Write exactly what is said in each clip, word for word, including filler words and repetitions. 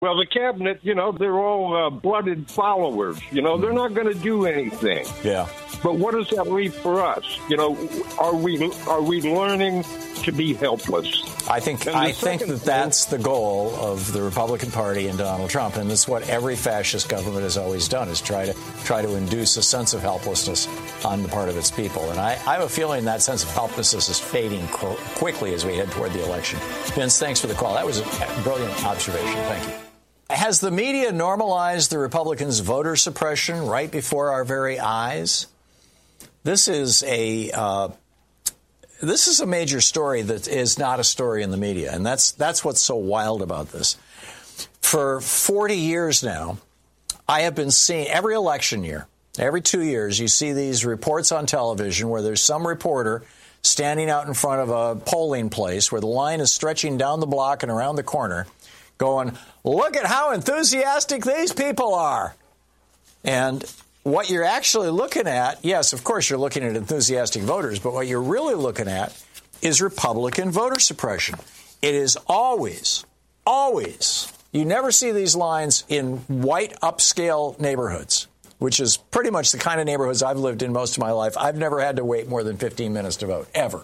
Well, the cabinet, you know, they're all uh, blooded followers. You know, they're not going to do anything. Yeah. But what does that leave for us? You know, are we are we learning to be helpless? I think I think that that's the goal of the Republican Party and Donald Trump, and that's what every fascist government has always done: is try to try to induce a sense of helplessness on the part of its people. And I, I have a feeling that sense of helplessness is fading qu- quickly as we head toward the election. Vince, thanks for the call. That was a brilliant observation. Thank you. Has the media normalized the Republicans' voter suppression right before our very eyes? This is a uh, this is a major story that is not a story in the media, and that's that's what's so wild about this. For forty years now, I have been seeing every election year, every two years, you see these reports on television where there's some reporter standing out in front of a polling place where the line is stretching down the block and around the corner, going, "Look at how enthusiastic these people are." And what you're actually looking at, yes, of course, you're looking at enthusiastic voters, but what you're really looking at is Republican voter suppression. It is always, always, you never see these lines in white upscale neighborhoods, which is pretty much the kind of neighborhoods I've lived in most of my life. I've never had to wait more than fifteen minutes to vote, ever.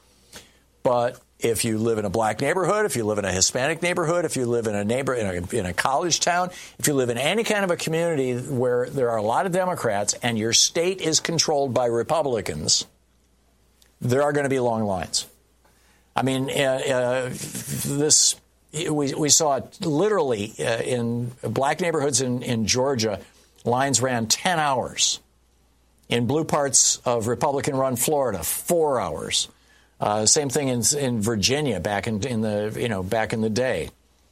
But if you live in a black neighborhood, if you live in a Hispanic neighborhood, if you live in a neighbor in a, in a college town, if you live in any kind of a community where there are a lot of Democrats and your state is controlled by Republicans, there are going to be long lines. I mean, uh, uh, this we we saw it literally uh, in black neighborhoods in, in Georgia. Lines ran ten hours. In blue parts of Republican-run Florida, four hours. Uh, same thing in, in Virginia back in, in the you know back in the day,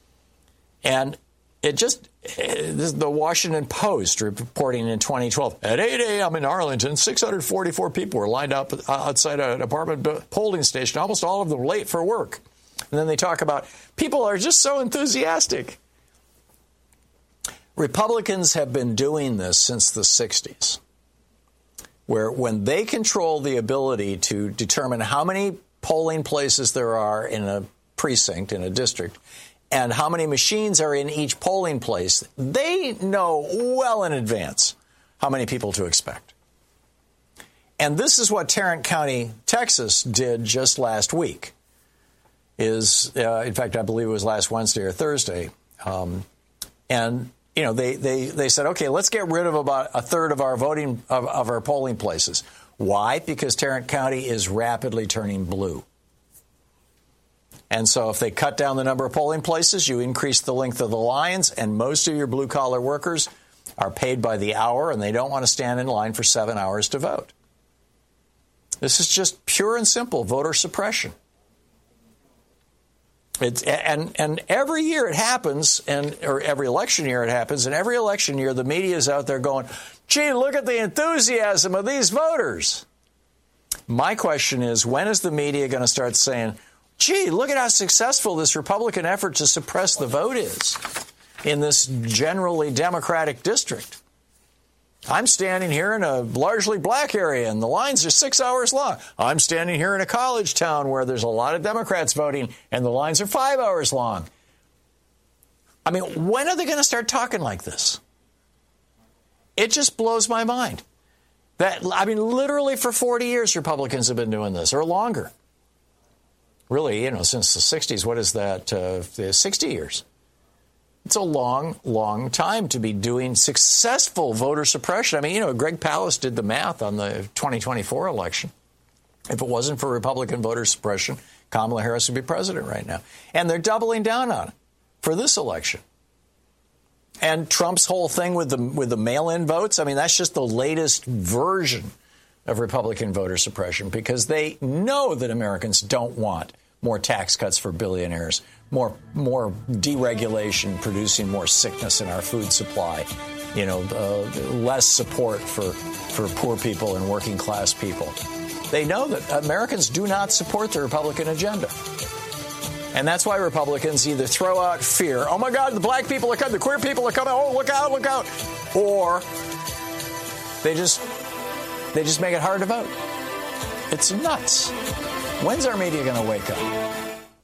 and it just this is the Washington Post reporting in twenty twelve at eight a.m. in Arlington, six hundred forty-four people were lined up outside an apartment polling station. Almost all of them late for work, and then they talk about people are just so enthusiastic. Republicans have been doing this since the sixties. Where when they control the ability to determine how many polling places there are in a precinct, in a district, and how many machines are in each polling place, they know well in advance how many people to expect. And this is what Tarrant County, Texas, did just last week. Is uh, in fact, I believe it was last Wednesday or Thursday. Um, and You know, they, they, they said, OK, let's get rid of about a third of our voting of, of our polling places. Why? Because Tarrant County is rapidly turning blue. And so if they cut down the number of polling places, you increase the length of the lines, and most of your blue collar workers are paid by the hour, and they don't want to stand in line for seven hours to vote. This is just pure and simple voter suppression. It's, and and every year it happens, and or every election year it happens, and every election year the media is out there going, gee, look at the enthusiasm of these voters. My question is, when is the media going to start saying, gee, look at how successful this Republican effort to suppress the vote is in this generally Democratic district? I'm standing here in a largely black area, and the lines are six hours long. I'm standing here in a college town where there's a lot of Democrats voting, and the lines are five hours long. I mean, when are they going to start talking like this? It just blows my mind. That I mean, literally for forty years, Republicans have been doing this, or longer. Really, you know, since the sixties, what is that, uh, sixty years? It's a long, long time to be doing successful voter suppression. I mean, you know, Greg Palast did the math on the twenty twenty-four election. If it wasn't for Republican voter suppression, Kamala Harris would be president right now. And they're doubling down on it for this election. And Trump's whole thing with the with the mail-in votes, I mean, that's just the latest version of Republican voter suppression, because they know that Americans don't want more tax cuts for billionaires, more more deregulation producing more sickness in our food supply, you know, uh, less support for, for poor people and working class people. They know that Americans do not support the Republican agenda. And that's why Republicans either throw out fear, oh, my God, the black people are coming, the queer people are coming, oh, look out, look out, or they just they just make it hard to vote. It's nuts. When's our media going to wake up?